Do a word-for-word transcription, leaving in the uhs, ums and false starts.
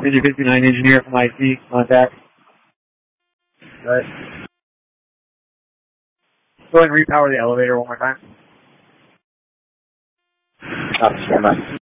Engine fifty-nine engineer from I T, contact. Right. Go ahead and repower the elevator one more time. Oh, stand by.